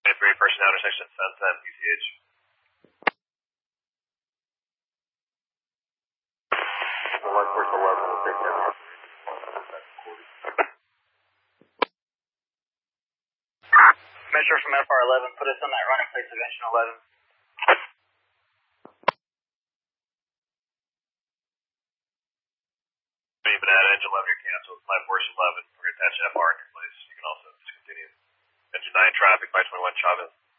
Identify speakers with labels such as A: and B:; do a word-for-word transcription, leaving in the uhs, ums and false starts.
A: three, first and intersection, Sunset, P C H.
B: one first eleven, we'll take that.
C: Metro from F R eleven, put us on that running place of engine eleven.
A: Even at engine eleven, you're canceled. Flight Porsche eleven, we're going to attach F R in your place. You can also discontinue. Engine nine traffic, by twenty-one Chavez.